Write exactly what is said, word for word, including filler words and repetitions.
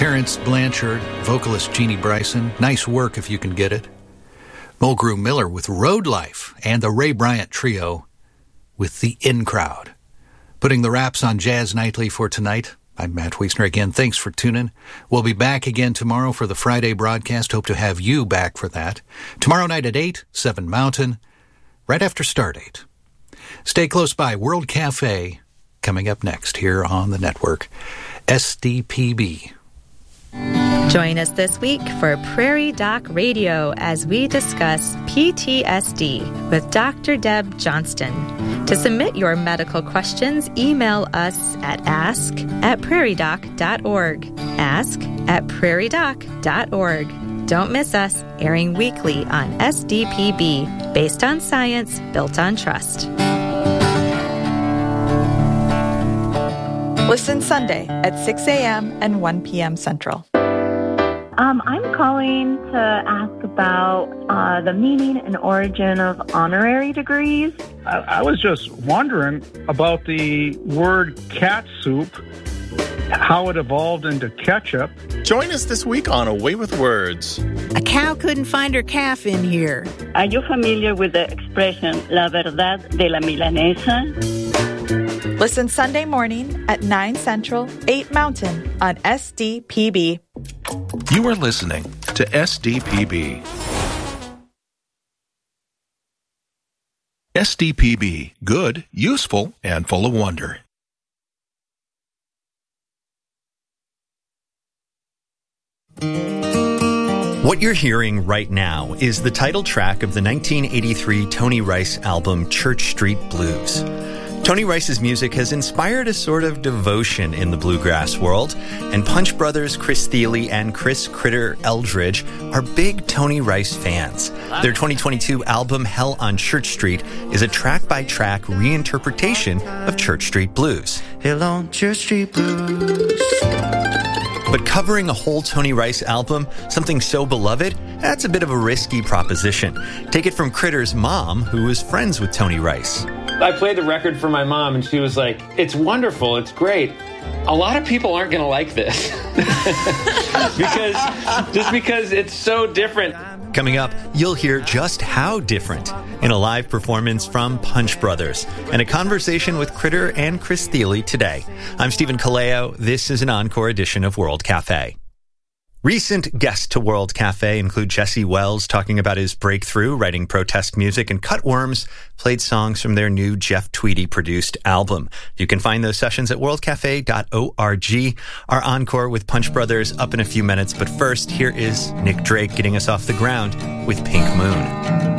Terrence Blanchard, vocalist Jeannie Bryson. Nice work if you can get it. Mulgrew Miller with Road Life, and the Ray Bryant Trio with The In Crowd. Putting the wraps on Jazz Nightly for tonight. I'm Matt Wiesner again. Thanks for tuning. We'll be back again tomorrow for the Friday broadcast. Hope to have you back for that. Tomorrow night at eight, seven Mountain, right after Stardate. Stay close by. World Cafe coming up next here on the network. S D P B. Join us this week for Prairie Doc Radio as we discuss P T S D with Doctor Deb Johnston. To submit your medical questions, email us at ask at prairiedoc dot org. Ask at prairiedoc dot org. Don't miss us, airing weekly on S D P B, based on science, built on trust. Listen Sunday at six a.m. and one p.m. Central. Um, I'm calling to ask about uh, the meaning and origin of honorary degrees. I, I was just wondering about the word cat soup, how it evolved into ketchup. Join us this week on Away with Words. A cow couldn't find her calf in here. Are you familiar with the expression La Verdad de la Milanesa? Listen Sunday morning at nine Central, eight Mountain on S D P B. You are listening to S D P B. S D P B, good, useful, and full of wonder. What you're hearing right now is the title track of the nineteen eighty-three Tony Rice album Church Street Blues. Tony Rice's music has inspired a sort of devotion in the bluegrass world, and Punch Brothers Chris Thile and Chris Critter Eldridge are big Tony Rice fans. Their twenty twenty-two album Hell on Church Street is a track-by-track reinterpretation of Church Street Blues. Hell on Church Street Blues. But covering a whole Tony Rice album, something so beloved, that's a bit of a risky proposition. Take it from Critter's mom, who was friends with Tony Rice. I played the record for my mom, and she was like, it's wonderful, it's great. A lot of people aren't going to like this. because Just because it's so different. Coming up, you'll hear just how different in a live performance from Punch Brothers and a conversation with Critter and Chris Thile today. I'm Stephen Kaleo. This is an encore edition of World Cafe. Recent guests to World Cafe include Jesse Wells talking about his breakthrough writing protest music, and Cutworms played songs from their new Jeff Tweedy-produced album. You can find those sessions at world cafe dot org. Our encore with Punch Brothers up in a few minutes, but first, here is Nick Drake getting us off the ground with Pink Moon.